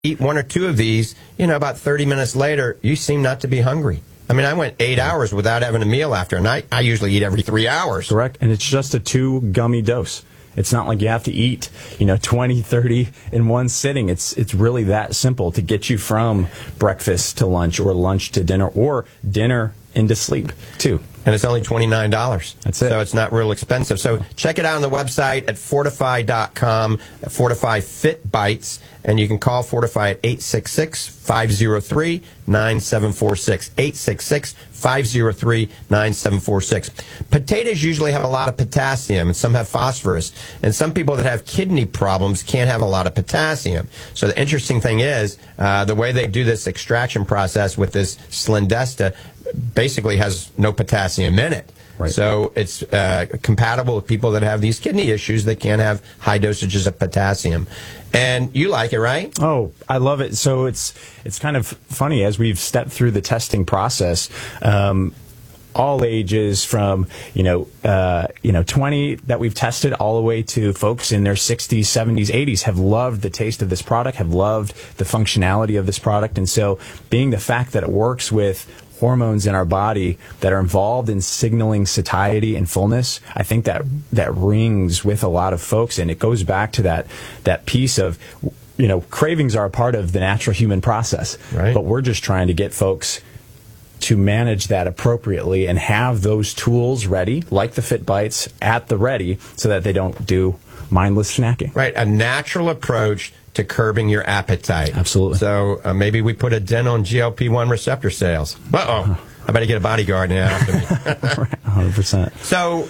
eat one or two of these, about 30 minutes later, you seem not to be hungry. I mean, I went 8 hours without having a meal after, and I usually eat every 3 hours. Correct, and it's just a 2 gummy dose. It's not like you have to eat, 20, 30 in one sitting. It's really that simple to get you from breakfast to lunch or lunch to dinner or dinner into sleep, too. And it's only $29. That's it. So it's not real expensive. So check it out on the website at Fortify.com, Fortify Fit Bites, and you can call Fortify at 866-503-9746, 866-503-9746. Potatoes usually have a lot of potassium, and some have phosphorus. And some people that have kidney problems can't have a lot of potassium. So the interesting thing is, the way they do this extraction process with this Slendesta basically has no potassium in it. Right. So it's compatible with people that have these kidney issues that can't have high dosages of potassium. And you like it, right? Oh, I love it. So it's kind of funny as we've stepped through the testing process. All ages from 20 that we've tested all the way to folks in their 60s, 70s, 80s have loved the taste of this product, have loved the functionality of this product. And so being the fact that it works with hormones in our body that are involved in signaling satiety and fullness, I think that rings with a lot of folks, and it goes back to that piece of, cravings are a part of the natural human process, right? But we're just trying to get folks to manage that appropriately and have those tools ready, like the Fit Bites, at the ready, so that they don't do mindless snacking. Right, a natural approach to curbing your appetite. Absolutely. So maybe we put a dent on GLP-1 receptor sales. Uh-oh. I better get a bodyguard now after me. 100%. So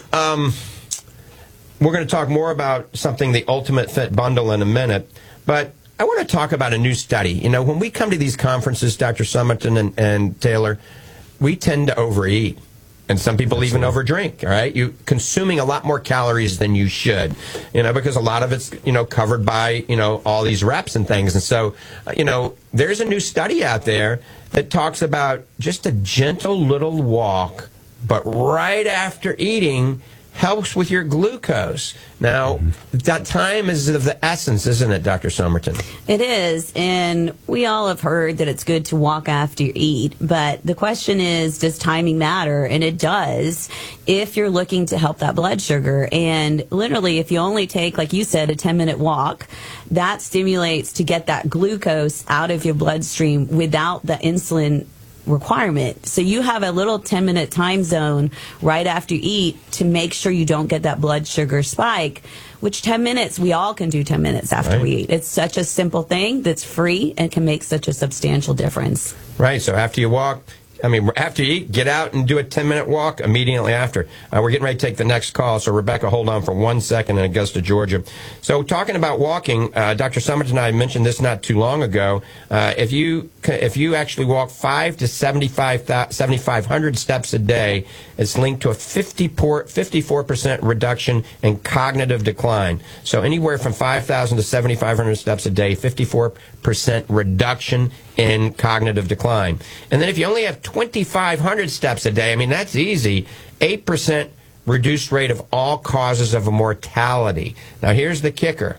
we're going to talk more about something, the Ultimate Fit Bundle, in a minute. But I want to talk about a new study. When we come to these conferences, Dr. Summerton and Taylor, we tend to overeat. And some people even overdrink, all right? You're consuming a lot more calories than you should, because a lot of it's, covered by, all these reps and things. And so, there's a new study out there that talks about just a gentle little walk, but right after eating helps with your glucose. Now, that time is of the essence, isn't it, Dr. Somerton? It is, and we all have heard that it's good to walk after you eat, but the question is, does timing matter? And it does if you're looking to help that blood sugar. And literally, if you only take, like you said, a 10-minute walk, that stimulates to get that glucose out of your bloodstream without the insulin requirement. So you have a little 10-minute time zone right after you eat to make sure you don't get that blood sugar spike, which 10 minutes, we all can do 10 minutes after we eat. It's such a simple thing that's free and can make such a substantial difference. Right. So after you walk, after you eat, get out and do a 10-minute walk immediately after. We're getting ready to take the next call, so Rebecca, hold on for 1 second in Augusta, Georgia. So talking about walking, Dr. Summerton and I mentioned this not too long ago. If you actually walk 5 to 7,500 steps a day, it's linked to a 54% reduction in cognitive decline. So anywhere from 5,000 to 7,500 steps a day, 54% reduction in cognitive decline. And then if you only have 2,500 steps a day, that's easy, 8% reduced rate of all causes of mortality. Now here's the kicker.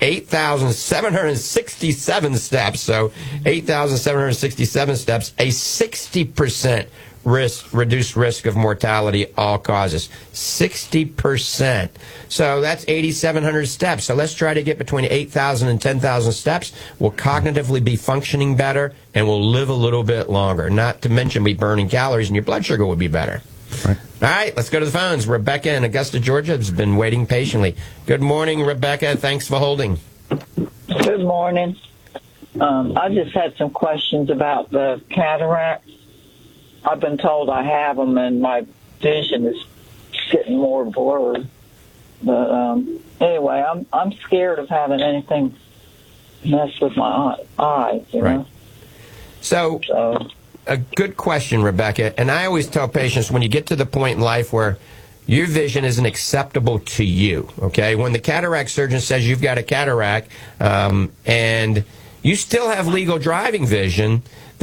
8,767 steps, so 8,767 steps, a 60% reduced risk of mortality, all causes. 60%. So that's 8,700 steps. So let's try to get between 8,000 and 10,000 steps. We'll cognitively be functioning better, and we'll live a little bit longer. Not to mention be burning calories, and your blood sugar will be better. Right. All right, let's go to the phones. Rebecca in Augusta, Georgia, has been waiting patiently. Good morning, Rebecca. Thanks for holding. Good morning. I just had some questions about the cataracts. I've been told I have them, and my vision is getting more blurred. But anyway, I'm scared of having anything mess with my eyes. You know? So, a good question, Rebecca. And I always tell patients, when you get to the point in life where your vision isn't acceptable to you, okay? When the cataract surgeon says you've got a cataract and you still have legal driving vision,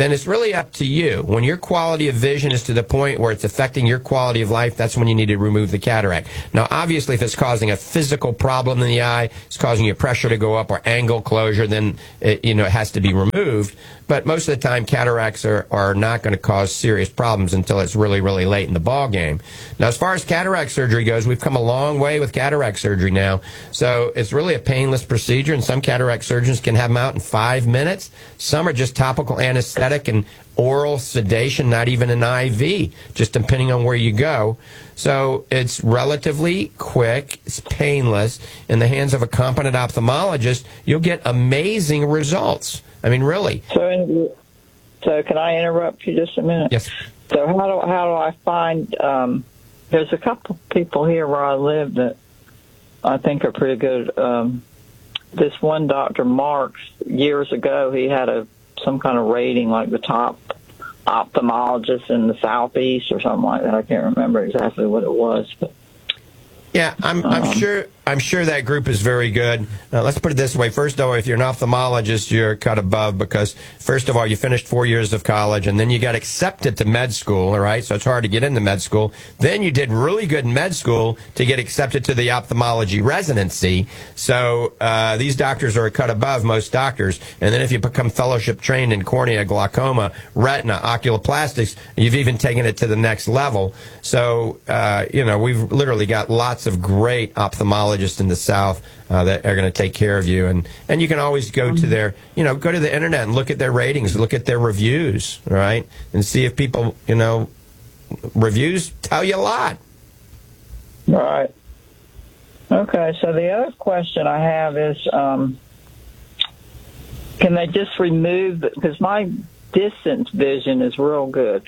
then it's really up to you. When your quality of vision is to the point where it's affecting your quality of life, that's when you need to remove the cataract. Now, obviously, if it's causing a physical problem in the eye, it's causing your pressure to go up or angle closure, then it has to be removed. But most of the time, cataracts are not going to cause serious problems until it's really, really late in the ball game. Now, as far as cataract surgery goes, we've come a long way with cataract surgery now. So it's really a painless procedure, and some cataract surgeons can have them out in 5 minutes. Some are just topical anesthetic and oral sedation, not even an IV, just depending on where you go. So it's relatively quick, it's painless. In the hands of a competent ophthalmologist, you'll get amazing results. I mean, really. So can I interrupt you just a minute? Yes. So how do I find? There's a couple people here where I live that I think are pretty good. This one Dr. Marks, years ago, he had some kind of rating like the top ophthalmologist in the Southeast or something like that. I can't remember exactly what it was, but. Yeah, I'm sure that group is very good. Let's put it this way. First of all, if you're an ophthalmologist, you're cut above because, first of all, you finished 4 years of college, and then you got accepted to med school, all right? So it's hard to get into med school. Then you did really good in med school to get accepted to the ophthalmology residency. So these doctors are a cut above most doctors. And then if you become fellowship trained in cornea, glaucoma, retina, oculoplastics, you've even taken it to the next level. So, we've literally got lots of great ophthalmologists in the South that are going to take care of you, and you can always go to their, go to the internet and look at their ratings, look at their reviews, right, and see if people, reviews tell you a lot. Right. Okay. So the other question I have is, can they just remove? Because my distance vision is real good.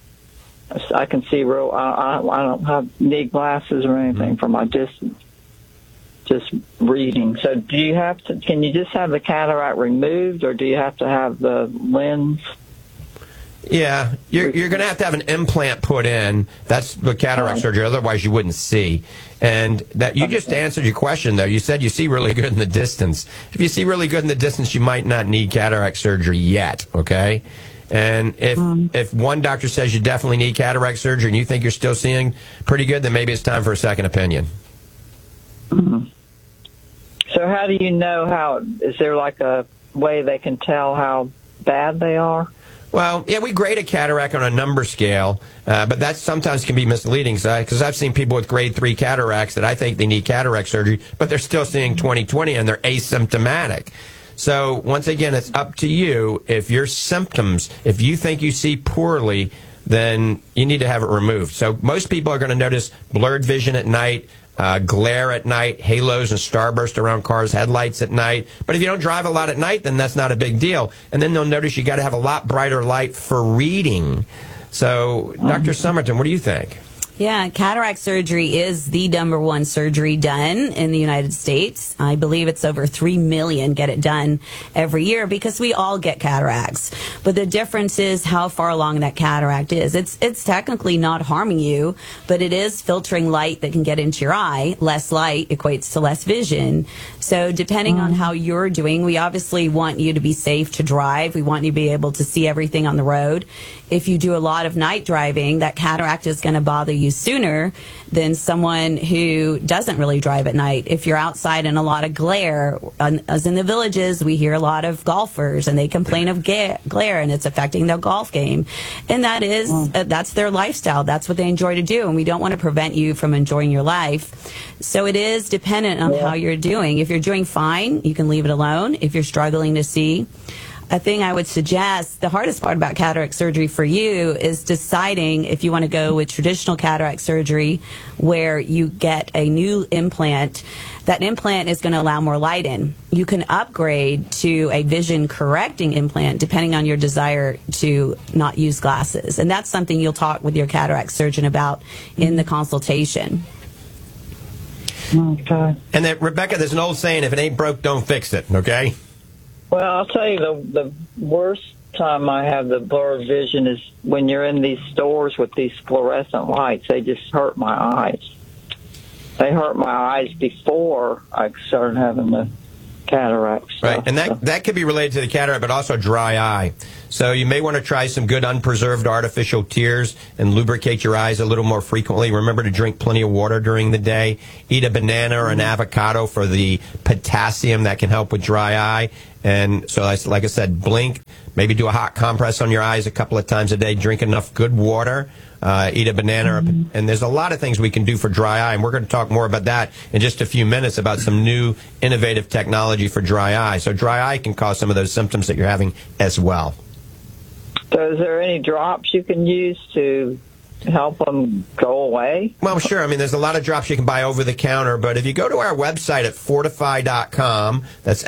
I can see real. I don't need glasses or anything for my distance. Just reading. So do you have to? Can you just have the cataract removed, or do you have to have the lens? Yeah, you're going to have an implant put in. That's the cataract surgery. Otherwise, you wouldn't see. And that you just answered your question, though. You said you see really good in the distance. If you see really good in the distance, you might not need cataract surgery yet. Okay. And if one doctor says you definitely need cataract surgery and you think you're still seeing pretty good, then maybe it's time for a second opinion. Mm-hmm. So how do you know is there like a way they can tell how bad they are? Well, yeah, we grade a cataract on a number scale, but that sometimes can be misleading because I've seen people with grade 3 cataracts that I think they need cataract surgery, but they're still seeing 20/20 and they're asymptomatic. So, once again, it's up to you. If your symptoms, if you think you see poorly, then you need to have it removed. So, most people are going to notice blurred vision at night, glare at night, halos and starburst around cars' headlights at night. But if you don't drive a lot at night, then that's not a big deal. And then they'll notice you got to have a lot brighter light for reading. So, Dr. Somerton, what do you think? Yeah, cataract surgery is the #1 surgery done in the United States. I believe it's over 3 million get it done every year because we all get cataracts. But the difference is how far along that cataract is. It's technically not harming you, but it is filtering light that can get into your eye. Less light equates to less vision. So depending on how you're doing, we obviously want you to be safe to drive. We want you to be able to see everything on the road. If you do a lot of night driving, that cataract is going to bother you sooner than someone who doesn't really drive at night. If you're outside in a lot of glare, as in the villages, we hear a lot of golfers and they complain of glare and it's affecting their golf game. And that's their lifestyle. That's what they enjoy to do. And we don't want to prevent you from enjoying your life. So it is dependent on how you're doing. If you're doing fine, you can leave it alone. If you're struggling to see, a thing I would suggest, the hardest part about cataract surgery for you is deciding if you want to go with traditional cataract surgery where you get a new implant. That implant is going to allow more light in. You can upgrade to a vision correcting implant depending on your desire to not use glasses. And that's something you'll talk with your cataract surgeon about in the consultation. Okay. And then, Rebecca, there's an old saying, if it ain't broke, don't fix it, okay? Well, I'll tell you, the worst time I have the blurred vision is when you're in these stores with these fluorescent lights. They just hurt my eyes. They hurt my eyes before I started having the cataract stuff. Right, and that could be related to the cataract, but also dry eye. So you may want to try some good unpreserved artificial tears and lubricate your eyes a little more frequently. Remember to drink plenty of water during the day. Eat a banana or an avocado for the potassium that can help with dry eye. And so, like I said, blink. Maybe do a hot compress on your eyes a couple of times a day. Drink enough good water. Eat a banana. And there's a lot of things we can do for dry eye. And we're going to talk more about that in just a few minutes, about some new innovative technology for dry eye. So dry eye can cause some of those symptoms that you're having as well. So is there any drops you can use to help them go away? Well, sure. I mean, there's a lot of drops you can buy over the counter, but if you go to our website at fortify.com, that's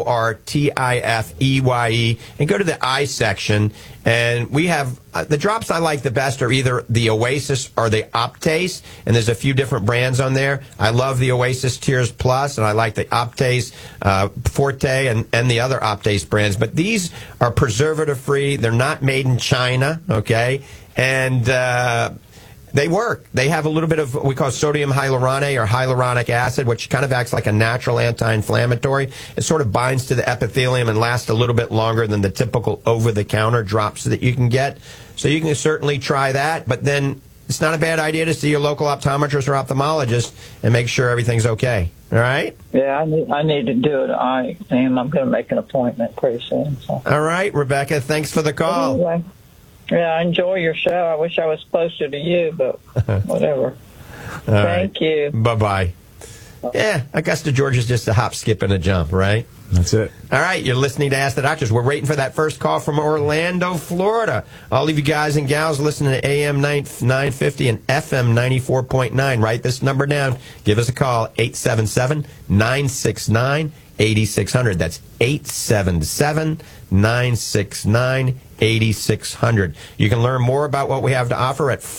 FORTIFEYE, and go to the eye section, and we have the drops I like the best are either the Oasis or the Optase, and there's a few different brands on there. I love the Oasis Tears Plus, and I like the Optase Forte and the other Optase brands, but these are preservative-free. They're not made in China, okay? And they work. They have a little bit of what we call sodium hyaluronate or hyaluronic acid, which kind of acts like a natural anti-inflammatory. It sort of binds to the epithelium and lasts a little bit longer than the typical over-the-counter drops that you can get. So you can certainly try that, but then it's not a bad idea to see your local optometrist or ophthalmologist and make sure everything's okay. All right? Yeah, I need to do an eye exam. I'm going to make an appointment pretty soon. So. All right, Rebecca, thanks for the call. Anyway. Yeah, I enjoy your show. I wish I was closer to you, but whatever. Thank you. Bye-bye. Yeah, Augusta, Georgia's just a hop, skip, and a jump, right? That's it. All right, you're listening to Ask the Doctors. We're waiting for that first call from Orlando, Florida. All of you guys and gals listening to AM 950 and FM 94.9, write this number down. Give us a call, 877-969-8600. That's 877-969-8600. You can learn more about what we have to offer at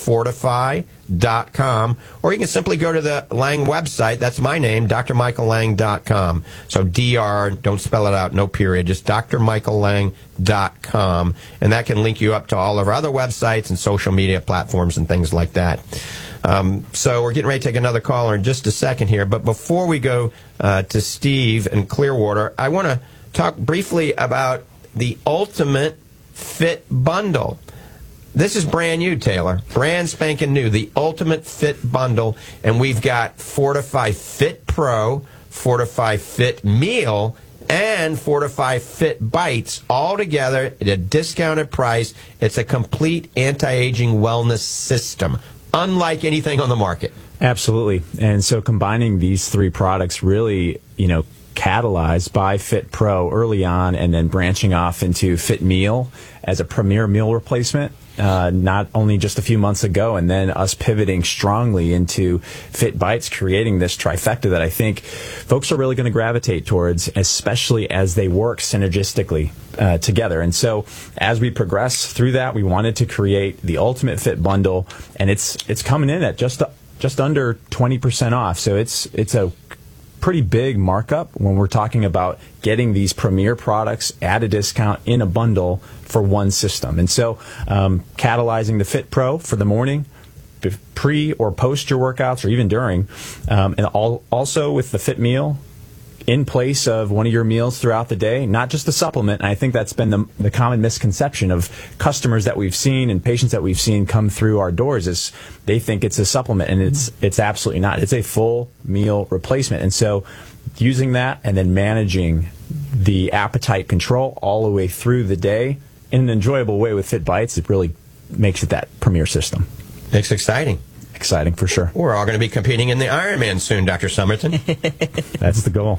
fortify.com, or you can simply go to the Lang website. That's my name, drmichaellang.com. So DR, don't spell it out, no period, just drmichaellang.com. And that can link you up to all of our other websites and social media platforms and things like that. So we're getting ready to take another caller in just a second here. But before we go to Steve in Clearwater, I want to talk briefly about the Ultimate Fit Bundle. This is brand new, Taylor. Brand spanking new. The Ultimate Fit Bundle. And we've got Fortify Fit Pro, Fortify Fit Meal, and Fortify Fit Bites all together at a discounted price. It's a complete anti-aging wellness system, unlike anything on the market. Absolutely. And so combining these three products really, catalyzed by Fit Pro early on, and then branching off into Fit Meal as a premier meal replacement, not only just a few months ago, and then us pivoting strongly into Fit Bites, creating this trifecta that I think folks are really going to gravitate towards, especially as they work synergistically together. And so as we progress through that, we wanted to create the Ultimate Fit Bundle, and it's coming in at just under 20% off. So it's a pretty big markup when we're talking about getting these premier products at a discount in a bundle for one system. And so catalyzing the Fit Pro for the morning, pre or post your workouts, or even during, and also with the Fit Meal in place of one of your meals throughout the day, not just a supplement. And I think that's been the common misconception of customers that we've seen and patients that we've seen come through our doors, is they think it's a supplement, and it's absolutely not. It's a full meal replacement. And so using that and then managing the appetite control all the way through the day in an enjoyable way with Fit Bites, it really makes it that premier system. It's exciting. Exciting for sure. We're all going to be competing in the Ironman soon, Dr. Somerton. That's the goal.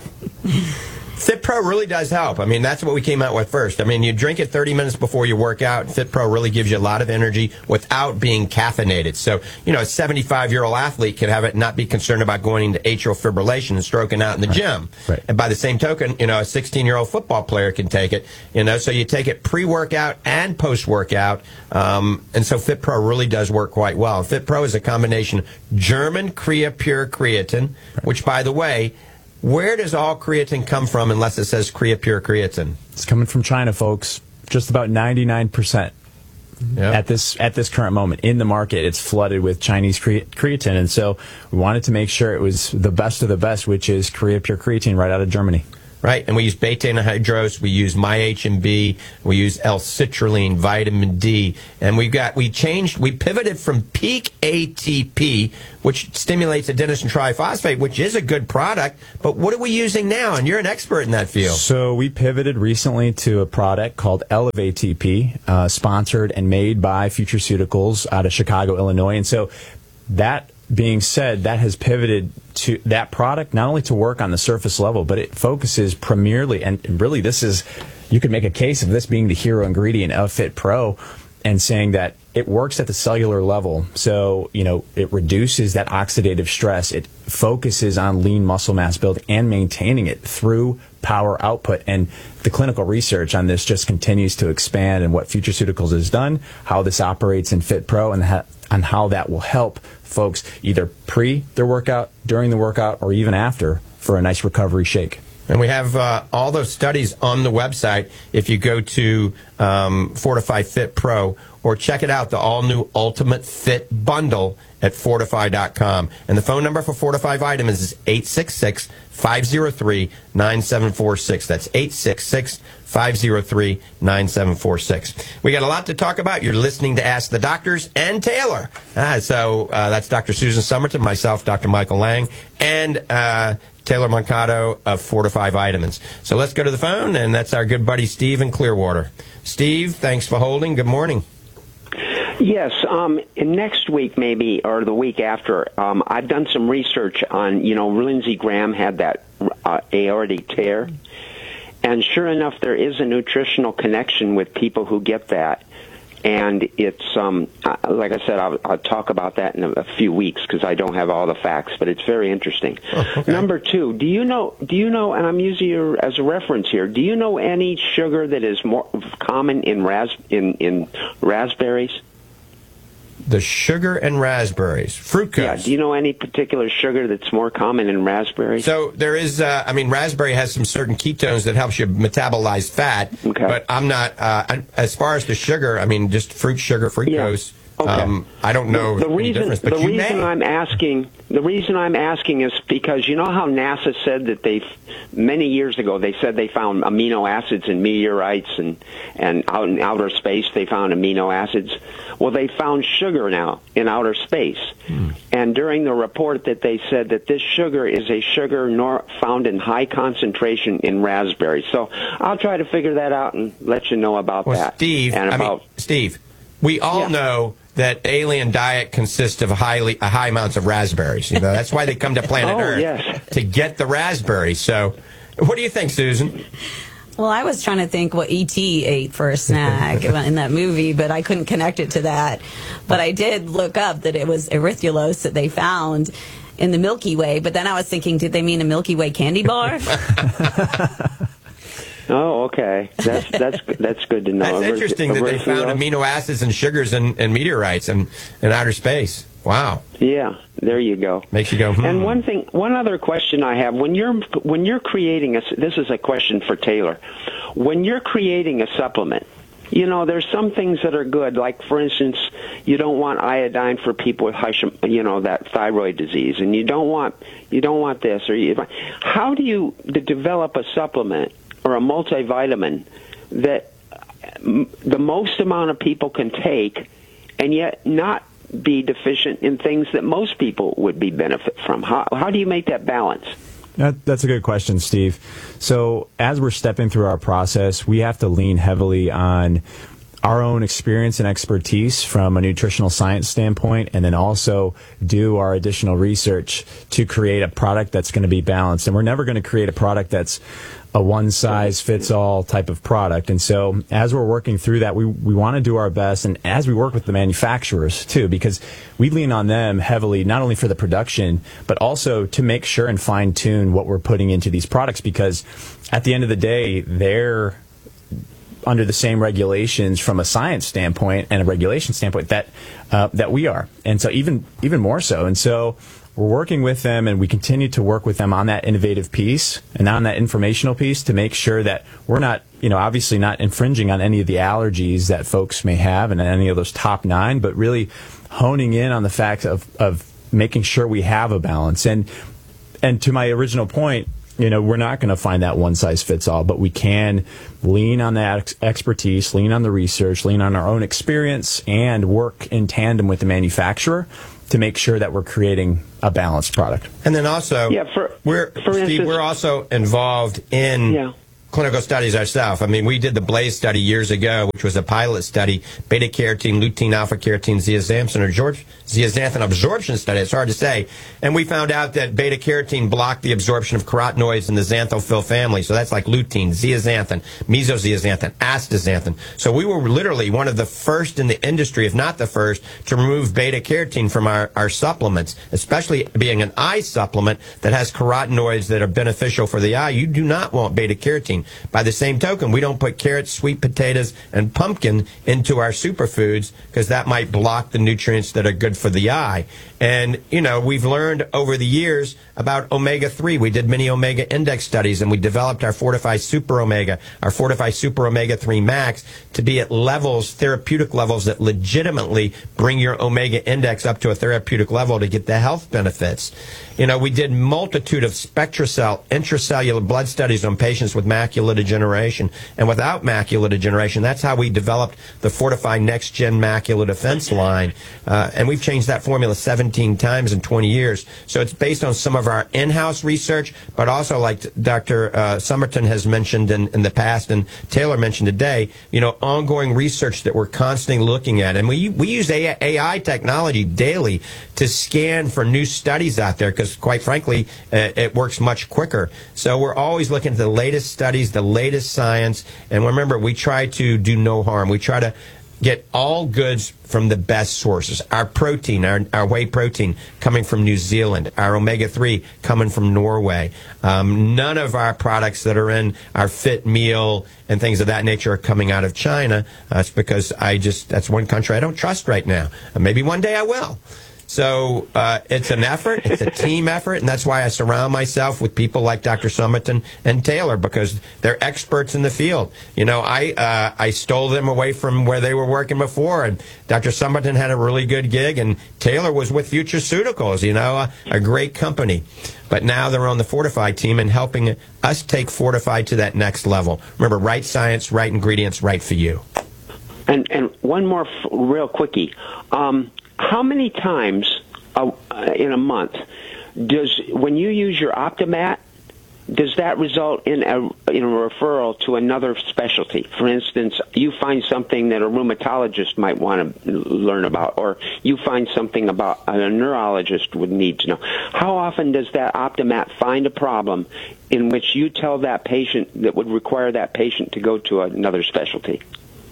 Fit Pro really does help. I mean, that's what we came out with first. I mean, you drink it 30 minutes before you work out. Fit Pro really gives you a lot of energy without being caffeinated. So, a 75-year-old athlete could have it and not be concerned about going into atrial fibrillation and stroking out in the gym. Right. And by the same token, a 16-year-old football player can take it, so you take it pre-workout and post-workout. And so Fit Pro really does work quite well. Fit Pro is a combination German Creapure creatine, which, by the way, where does all creatine come from unless it says Creapure creatine? It's coming from China, folks. Just about 99%. Yep. At this current moment in the market, it's flooded with Chinese creatine, and so we wanted to make sure it was the best of the best, which is Creapure creatine right out of Germany. right? And we use betaine anhydrous, we use MyH&B, we use L-citrulline, vitamin D, and we pivoted from Peak ATP, which stimulates adenosine triphosphate, which is a good product, but what are we using now? And you're an expert in that field. So we pivoted recently to a product called Elevate TP, sponsored and made by Futureceuticals out of Chicago, Illinois. And so that being said, that has pivoted to that product not only to work on the surface level, but it focuses primarily, and really this is, you could make a case of this being the hero ingredient of Fit Pro, and saying that it works at the cellular level. So, it reduces that oxidative stress. It focuses on lean muscle mass build and maintaining it through power output. And the clinical research on this just continues to expand, and what Futureceuticals has done, how this operates in Fit Pro, and on how that will help folks either pre their workout, during the workout, or even after for a nice recovery shake. And we have all those studies on the website if you go to Fortify Fit Pro, or check it out, the all-new Ultimate Fit Bundle at Fortify.com. And the phone number for Fortify Vitamins is 866-503-9746. That's 866-503-9746. We got a lot to talk about. You're listening to Ask the Doctors and Taylor. So that's Dr. Susan Somerton, myself, Dr. Michael Lang, and Taylor Moncado of Fortify Vitamins. So let's go to the phone, and that's our good buddy Steve in Clearwater. Steve, thanks for holding. Good morning. Yes, next week maybe, or the week after, I've done some research on, Lindsey Graham had that aortic tear, and sure enough, there is a nutritional connection with people who get that. And it's, like I said, I'll talk about that in a few weeks because I don't have all the facts, but it's very interesting. Oh, okay. Number two, do you know, and I'm using you as a reference here, do you know any sugar that is more common in raspberries? The sugar and raspberries. Fructose. Yeah, do you know any particular sugar that's more common in raspberries? So there is, raspberry has some certain ketones that helps you metabolize fat. Okay. But I'm not, as far as the sugar, just fruit sugar, fructose. Yeah. Okay. I don't know any difference, but you may. The reason I'm asking is because you know how NASA said that many years ago they said they found amino acids in meteorites and out in outer space they found amino acids. Well, they found sugar now in outer space. And during the report that they said that this sugar is a sugar found in high concentration in raspberries. So I'll try to figure that out and let you know about that. Steve, we all know that alien diet consists of high amounts of raspberries. That's why they come to planet Earth, to get the raspberries. So, what do you think, Susan? Well, I was trying to think what E.T. ate for a snack in that movie, but I couldn't connect it to that. But I did look up that it was erythrulose that they found in the Milky Way. But then I was thinking, did they mean a Milky Way candy bar? Oh, okay. That's good to know. That's interesting that they found amino acids and sugars in meteorites and in outer space. Wow. Yeah, there you go. Makes you go. And one other question I have: when you're creating this is a question for Taylor. When you're creating a supplement, there's some things that are good. Like for instance, you don't want iodine for people with that thyroid disease, and you don't want this how do you develop a supplement or a multivitamin that the most amount of people can take and yet not be deficient in things that most people would be benefit from? How do you make that balance? That's a good question, Steve. So as we're stepping through our process, we have to lean heavily on our own experience and expertise from a nutritional science standpoint, and then also do our additional research to create a product that's going to be balanced. And we're never going to create a product that's a one-size-fits-all type of product. And so as we're working through that, we want to do our best, and as we work with the manufacturers, too, because we lean on them heavily, not only for the production, but also to make sure and fine-tune what we're putting into these products, because at the end of the day, they're under the same regulations from a science standpoint and a regulation standpoint that we are. And so even more so. And so we're working with them, and we continue to work with them on that innovative piece and on that informational piece to make sure that we're not, obviously not infringing on any of the allergies that folks may have and any of those top 9, but really honing in on the fact of making sure we have a balance. And to my original point, we're not going to find that one size fits all, but we can lean on that expertise, lean on the research, lean on our own experience, and work in tandem with the manufacturer to make sure that we're creating a balanced product. And then also, for Steve, instance, we're also involved in clinical studies ourselves. I mean, we did the BLAZE study years ago, which was a pilot study, beta-carotene, lutein, alpha-carotene, zeaxanthin absorption study. It's hard to say. And we found out that beta-carotene blocked the absorption of carotenoids in the xanthophyll family. So that's like lutein, zeaxanthin, mesozeaxanthin, astaxanthin. So we were literally one of the first in the industry, if not the first, to remove beta-carotene from our supplements, especially being an eye supplement that has carotenoids that are beneficial for the eye. You do not want beta-carotene. By the same token, we don't put carrots, sweet potatoes, and pumpkin into our superfoods because that might block the nutrients that are good for the eye. And, we've learned over the years about omega-3. We did many omega index studies, and we developed our Fortify Super Omega, our Fortify Super Omega-3 Max, to be at levels, therapeutic levels, that legitimately bring your omega index up to a therapeutic level to get the health benefits. We did multitude of SpectraCell intracellular blood studies on patients with macular degeneration and without macular degeneration. That's how we developed the Fortify Next Gen Macular Defense line. And we've changed that formula 17 times in 20 years. So it's based on some of our in-house research, but also, like Dr. Somerton has mentioned in the past and Taylor mentioned today, ongoing research that we're constantly looking at. And we use AI technology daily to scan for new studies out there because, quite frankly, it works much quicker. So we're always looking at the latest studies, the latest science. And remember, we try to do no harm. We try to get all goods from the best sources. Our protein, our whey protein, coming from New Zealand. Our omega-3 coming from Norway. None of our products that are in our fit meal and things of that nature are coming out of China. It's because that's one country I don't trust right now. Maybe one day I will. So it's an effort. It's a team effort, and that's why I surround myself with people like Dr. Somerton and Taylor because they're experts in the field. I stole them away from where they were working before, and Dr. Somerton had a really good gig, and Taylor was with Futureceuticals, a great company. But now they're on the Fortify team and helping us take Fortify to that next level. Remember, right science, right ingredients, right for you. And one more real quickie. How many times in a month when you use your Optimat, does that result in a referral to another specialty? For instance, you find something that a rheumatologist might want to learn about, or you find something about a neurologist would need to know. How often does that Optimat find a problem in which you tell that patient that would require that patient to go to another specialty?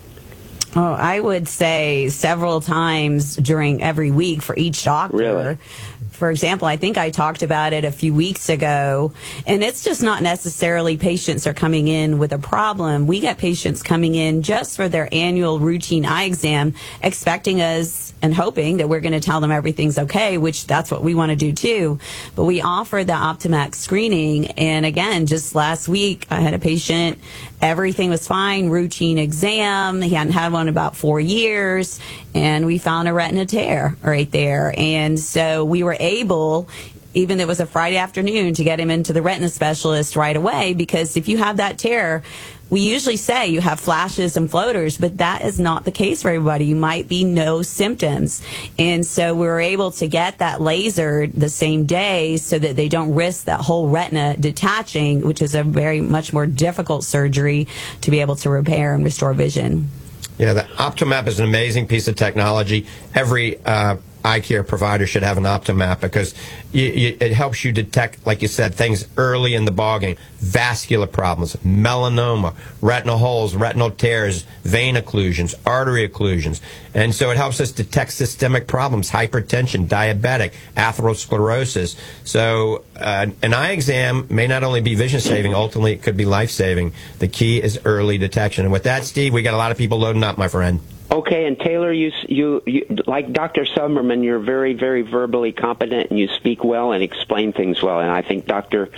Oh, I would say several times during every week for each doctor. Really? For example, I think I talked about it a few weeks ago, and it's just not necessarily patients are coming in with a problem. We get patients coming in just for their annual routine eye exam, expecting us and hoping that we're going to tell them everything's okay, which that's what we want to do too. But we offer the Optimax screening, and again, just last week, I had a patient, everything was fine, routine exam. He hadn't had one in about 4 years, and we found a retina tear right there. And so we were able, even though it was a Friday afternoon, to get him into the retina specialist right away, because if you have that tear, we usually say you have flashes and floaters, but that is not the case for everybody. You might be no symptoms. And so we were able to get that lasered the same day so that they don't risk that whole retina detaching, which is a very much more difficult surgery to be able to repair and restore vision. Yeah, the Optimap is an amazing piece of technology. Every eye care provider should have an Optimap because it helps you detect, like you said, things early in the ballgame. Vascular problems, melanoma, retinal holes, retinal tears, vein occlusions, artery occlusions. And so it helps us detect systemic problems, hypertension, diabetic, atherosclerosis. So an eye exam may not only be vision saving, ultimately it could be life saving. The key is early detection. And with that, Steve, we got a lot of people loading up, my friend. Okay, and Taylor, you like Dr. Summerman, you're very, very verbally competent, and you speak well and explain things well. And I think Dr.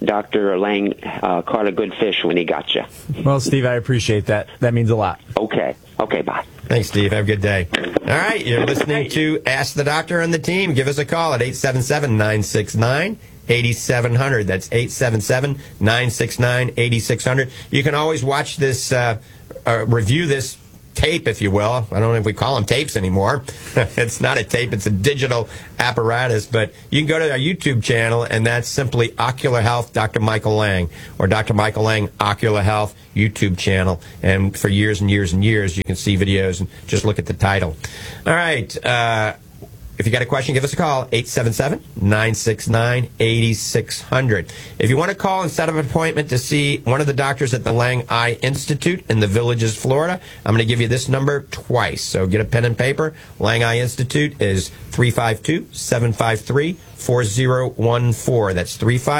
Lang caught a good fish when he got you. Well, Steve, I appreciate that. That means a lot. Okay, bye. Thanks, Steve. Have a good day. All right, you're listening to Ask the Doctor and the team. Give us a call at 877-969 877-969-8600. That's 877-969-8600. You can always watch this, review this tape, if you will. I don't know if we call them tapes anymore. It's not a tape, it's a digital apparatus. But you can go to our YouTube channel, and that's simply Ocular Health Dr. Michael Lang, or Dr. Michael Lang Ocular Health YouTube channel. And for years and years and years, you can see videos and just look at the title. All right. If you got a question, give us a call, 877-969-8600. If you want to call and set up an appointment to see one of the doctors at the Lang Eye Institute in the Villages, Florida, I'm going to give you this number twice. So get a pen and paper. Lang Eye Institute is 352-753-4014. That's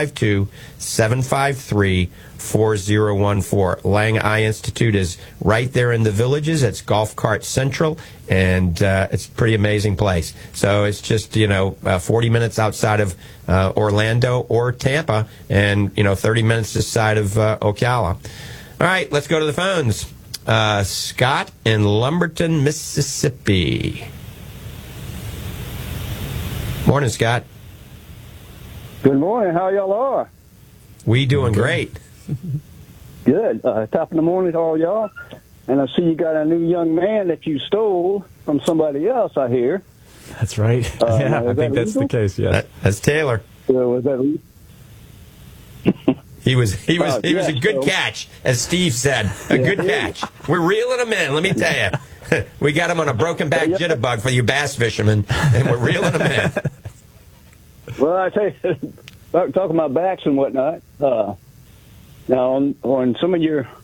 352-753-4014. Lang Eye Institute is right there in the Villages. It's Golf Cart Central, and it's a pretty amazing place. So it's just, 40 minutes outside of Orlando or Tampa, and, 30 minutes this side of Ocala. All right, let's go to the phones. Scott in Lumberton, Mississippi. Morning, Scott. Good morning. How y'all are? We doing great. Good. Top of the morning to all y'all. And I see you got a new young man that you stole from somebody else, I hear. That's right. Yeah, I think that's the case, yeah. That's Taylor. Was that He was a good catch, as Steve said. A good catch. We're reeling him in, let me tell you. We got him on a broken back jitterbug for you bass fishermen, and we're reeling him in. Well, I tell you, talking about backs and whatnot, now on some of your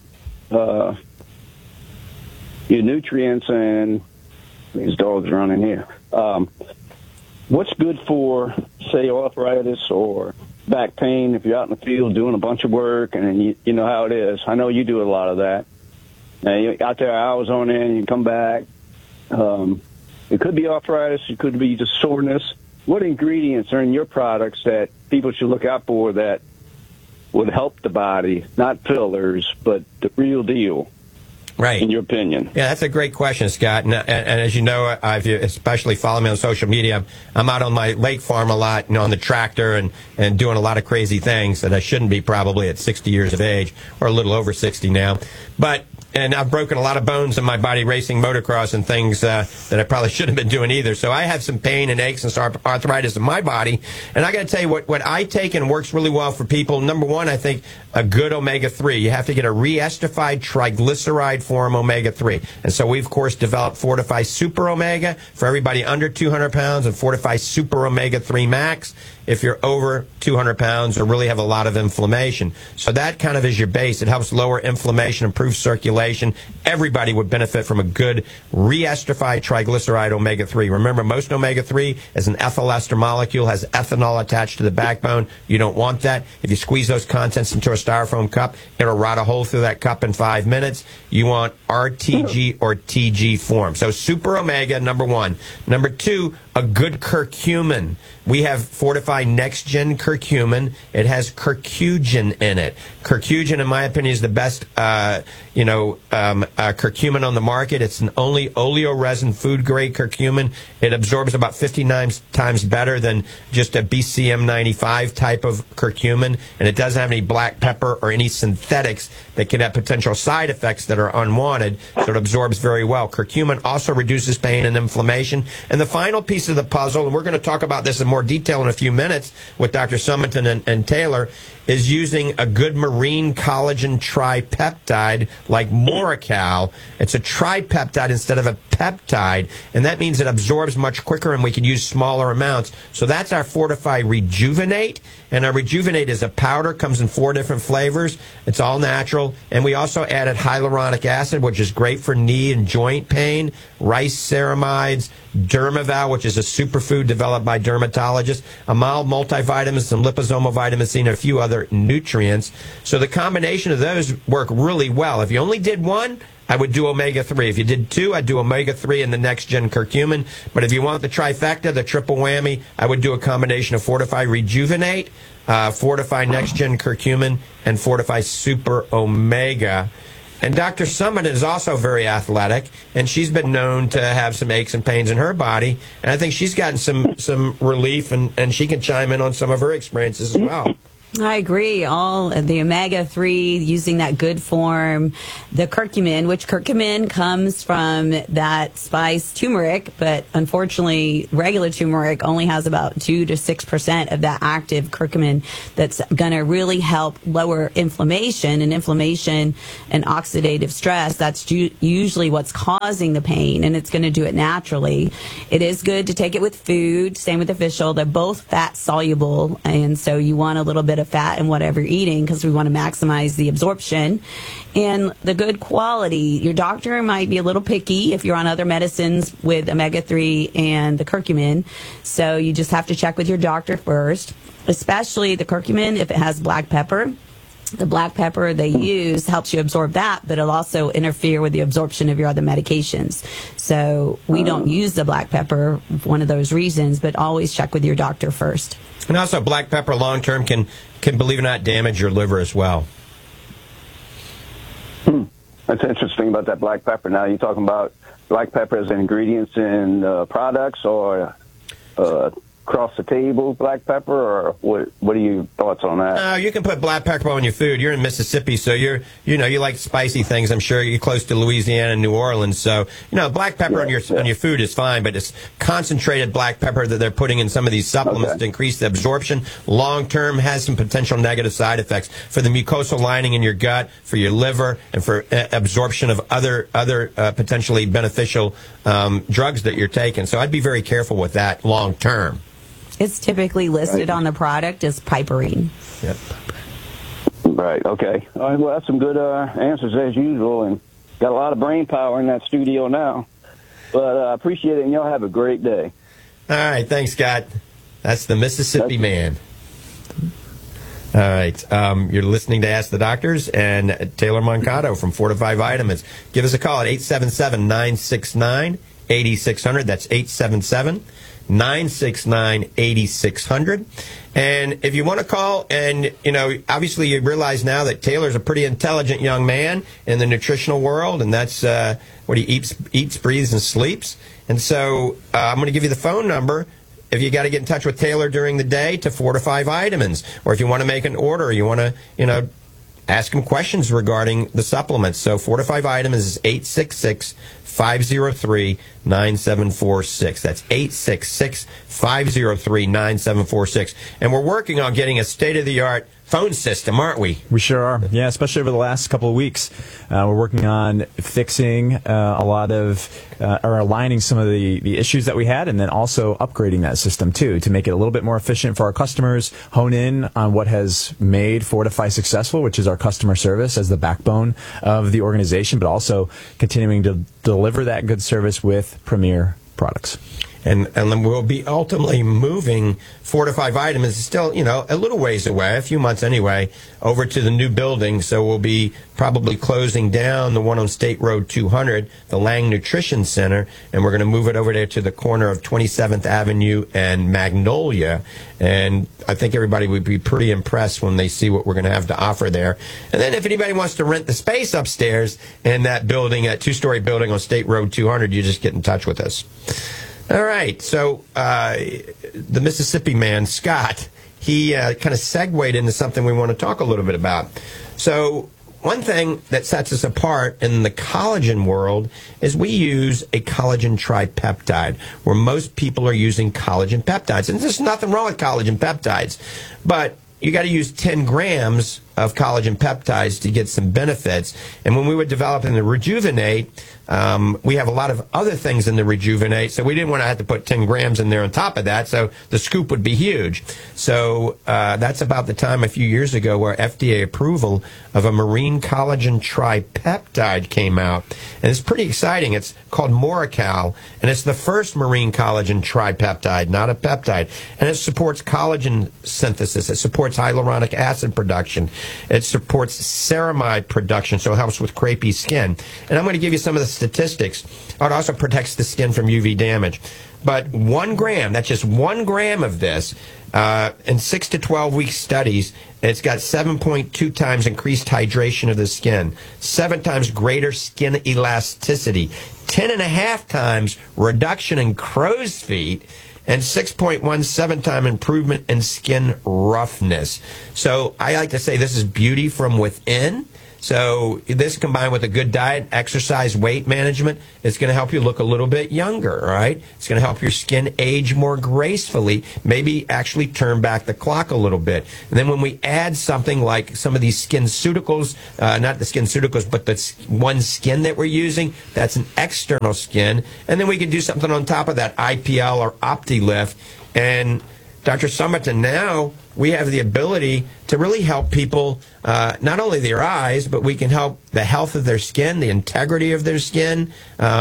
nutrients, and these dogs are running here, what's good for, say, arthritis or back pain if you're out in the field doing a bunch of work, and you know how it is. I know you do a lot of that. And you're out there hours on end, you come back. It could be arthritis, it could be just soreness. What ingredients are in your products that people should look out for that would help the body? Not fillers, but the real deal. Right. In your opinion. Yeah, that's a great question, Scott. And as you know, if you especially follow me on social media, I'm out on my lake farm a lot, on the tractor and doing a lot of crazy things that I shouldn't be probably at 60 years of age, or a little over 60 now. And I've broken a lot of bones in my body racing motocross and things that I probably shouldn't have been doing either. So I have some pain and aches and arthritis in my body. And I got to tell you what I take and works really well for people. Number one, I think a good omega-3. You have to get a re-esterified triglyceride form omega-3. And so we, of course, developed Fortify Super Omega for everybody under 200 pounds and Fortify Super Omega-3 Max if you're over 200 pounds or really have a lot of inflammation. So that kind of is your base. It helps lower inflammation, improve circulation. Everybody would benefit from a good re-esterified triglyceride omega-3. Remember, most omega-3 is an ethyl ester molecule, has ethanol attached to the backbone. You don't want that. If you squeeze those contents into a styrofoam cup, it'll rot a hole through that cup in 5 minutes. You want RTG or TG form. So Super Omega, number one. Number two, a good curcumin. We have Fortify Next Gen Curcumin. It has curcugen in it. Curcugen, in my opinion, is the best, curcumin on the market. It's an only oleoresin food-grade curcumin. It absorbs about 59 times better than just a BCM 95 type of curcumin, and it doesn't have any black pepper or any synthetics that can have potential side effects that are unwanted, so it absorbs very well. Curcumin also reduces pain and inflammation. And the final piece of the puzzle, and we're going to talk about this in more detail in a few minutes with Dr. Summerton and Taylor, is using a good marine collagen tripeptide like Moracal. It's a tripeptide instead of a peptide, and that means it absorbs much quicker and we can use smaller amounts. So that's our Fortify Rejuvenate, and our Rejuvenate is a powder, comes in 4 different flavors. It's all natural, and we also added hyaluronic acid, which is great for knee and joint pain, rice ceramides, Dermaval, which is a superfood developed by dermatologists, a mild multivitamin, some liposomal vitamin C, and a few other nutrients. So the combination of those work really well. If you only did one, I would do omega-3. If you did 2, I'd do omega-3 and the next-gen curcumin. But if you want the trifecta, the triple whammy, I would do a combination of Fortify Rejuvenate, Fortify next-gen curcumin, and Fortify Super Omega. And Dr. Summit is also very athletic, and she's been known to have some aches and pains in her body. And I think she's gotten some relief, and she can chime in on some of her experiences as well. I agree. All the omega-3, using that good form, the curcumin, which curcumin comes from that spice turmeric, but unfortunately, regular turmeric only has about 2 to 6% of that active curcumin that's going to really help lower inflammation. And inflammation and oxidative stress, that's usually what's causing the pain, and it's going to do it naturally. It is good to take it with food. Same with the fish oil. They're both fat soluble, and so you want a little bit of fat in whatever you're eating because we want to maximize the absorption and the good quality. Your doctor might be a little picky if you're on other medicines with omega-3 and the curcumin, so you just have to check with your doctor first, especially the curcumin if it has black pepper. The black pepper they use helps you absorb that, but it'll also interfere with the absorption of your other medications. So we don't use the black pepper for one of those reasons, but always check with your doctor first. And also, black pepper long-term can believe it or not, damage your liver as well. That's interesting about that black pepper. Now, you're talking about black pepper as ingredients in products or across the table black pepper, or what are your thoughts on that? You can put black pepper on your food. You're in Mississippi, so you like spicy things. I'm sure you're close to Louisiana and New Orleans, so black pepper on your food is fine, but it's concentrated black pepper that they're putting in some of these supplements to increase the absorption. Long term has some potential negative side effects for the mucosal lining in your gut, for your liver, and for absorption of other potentially beneficial drugs that you're taking. So I'd be very careful with that long term. It's typically listed on the product as piperine. Yep. Right, okay. All right, well, that's some good answers as usual, and got a lot of brain power in that studio now. But I appreciate it, and y'all have a great day. All right, thanks, Scott. That's the Mississippi Man. All right, you're listening to Ask the Doctors, and Taylor Mancato from Fortify Vitamins. Give us a call at 877-969-8600. That's 877-969-8600. And if you want to call, and obviously you realize now that Taylor's a pretty intelligent young man in the nutritional world, and that's what he eats, breathes, and sleeps. And so I'm going to give you the phone number if you got to get in touch with Taylor during the day to Fortify Vitamins, or if you want to make an order, you want to ask him questions regarding the supplements. So Fortify Vitamins is 866-503-9746. That's 866-503-9746. And we're working on getting a state-of-the-art phone system, aren't we? We sure are. Yeah, especially over the last couple of weeks. We're working on fixing a lot of, or aligning some of the issues that we had, and then also upgrading that system, too, to make it a little bit more efficient for our customers, hone in on what has made Fortify successful, which is our customer service as the backbone of the organization, but also continuing to deliver that good service with premier products. And then we'll be ultimately moving Fortify Vitamins, still, a little ways away, a few months anyway, over to the new building. So we'll be probably closing down the one on State Road 200, the Lang Nutrition Center, and we're going to move it over there to the corner of 27th Avenue and Magnolia. And I think everybody would be pretty impressed when they see what we're going to have to offer there. And then if anybody wants to rent the space upstairs in that building, that two-story building on State Road 200, you just get in touch with us. All right, so the Mississippi Man, Scott, he kind of segued into something we want to talk a little bit about. So one thing that sets us apart in the collagen world is we use a collagen tripeptide, where most people are using collagen peptides. And there's nothing wrong with collagen peptides, but you got to use 10 grams of collagen peptides to get some benefits. And when we were developing the Rejuvenate, we have a lot of other things in the Rejuvenate, so we didn't want to have to put 10 grams in there on top of that, so the scoop would be huge. So that's about the time a few years ago where FDA approval of a marine collagen tripeptide came out. And it's pretty exciting. It's called Moracal, and it's the first marine collagen tripeptide, not a peptide. And it supports collagen synthesis. It supports hyaluronic acid production. It supports ceramide production, so it helps with crepey skin. And I'm going to give you some of the statistics. It also protects the skin from UV damage. But 1 gram, that's just 1 gram of this, in 6 to 12 week studies, it's got 7.2 times increased hydration of the skin, 7 times greater skin elasticity, 10.5 times reduction in crow's feet, and 6.17 time improvement in skin roughness. So I like to say this is beauty from within. So this combined with a good diet, exercise, weight management, it's going to help you look a little bit younger, right? It's going to help your skin age more gracefully, maybe actually turn back the clock a little bit. And then when we add something like some of these SkinCeuticals, not the SkinCeuticals, but the One Skin that we're using, that's an external skin. And then we can do something on top of that, IPL or OptiLift. And Dr. Summerton, now we have the ability to really help people, not only their eyes, but we can help the health of their skin, the integrity of their skin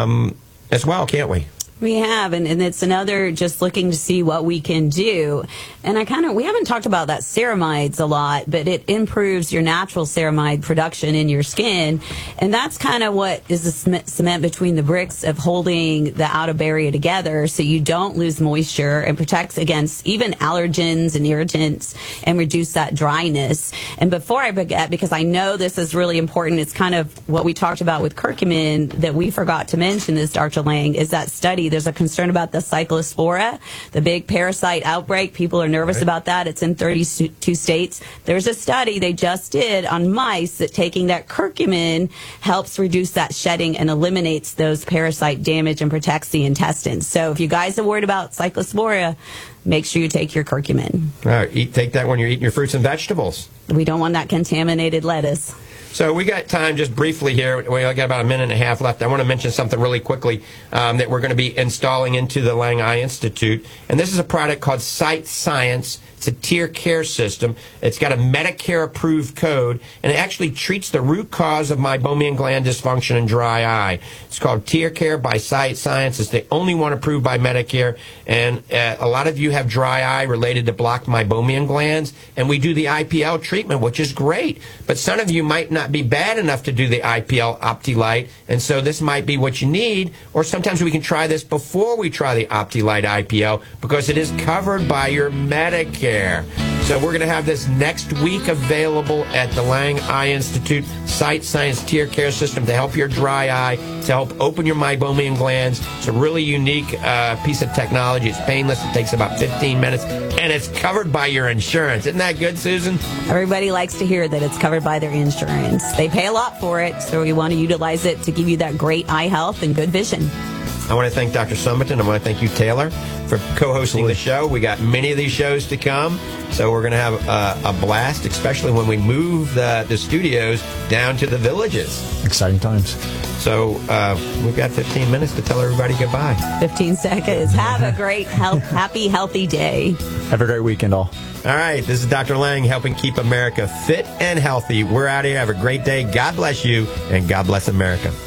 as well, can't we? We have, and it's another just looking to see what we can do. And we haven't talked about that ceramides a lot, but it improves your natural ceramide production in your skin. And that's kind of what is the cement between the bricks of holding the outer barrier together so you don't lose moisture and protects against even allergens and irritants and reduce that dryness. And before I forget, because I know this is really important, it's kind of what we talked about with curcumin that we forgot to mention is, Dr. Lang, is that study. There's a concern about the Cyclospora, the big parasite outbreak. People are nervous about that. It's in 32 states. There's a study they just did on mice that taking that curcumin helps reduce that shedding and eliminates those parasite damage and protects the intestines. So if you guys are worried about Cyclospora, make sure you take your curcumin. All right, take that when you're eating your fruits and vegetables. We don't want that contaminated lettuce. So we got time just briefly here. We got about a minute and a half left. I want to mention something really quickly that we're going to be installing into the Lang Eye Institute. And this is a product called Sight Science. It's a tear care system. It's got a Medicare-approved code, and it actually treats the root cause of meibomian gland dysfunction and dry eye. It's called Tear Care by Sight Science. It's the only one approved by Medicare, and a lot of you have dry eye related to blocked meibomian glands, and we do the IPL treatment, which is great. But some of you might not be bad enough to do the IPL OptiLight, and so this might be what you need, or sometimes we can try this before we try the OptiLight IPL because it is covered by your Medicare. So we're going to have this next week available at the Lang Eye Institute Sight Science Tear Care System to help your dry eye, to help open your meibomian glands. It's a really unique piece of technology. It's painless. It takes about 15 minutes, and it's covered by your insurance. Isn't that good, Susan? Everybody likes to hear that it's covered by their insurance. They pay a lot for it, so we want to utilize it to give you that great eye health and good vision. I want to thank Dr. Summerton. I want to thank you, Taylor, for co-hosting the show. We got many of these shows to come, so we're going to have a blast, especially when we move the studios down to the villages. Exciting times. So we've got 15 minutes to tell everybody goodbye. 15 seconds. Have a great, happy, healthy day. Have a great weekend, all. All right, this is Dr. Lang helping keep America fit and healthy. We're out here. Have a great day. God bless you, and God bless America.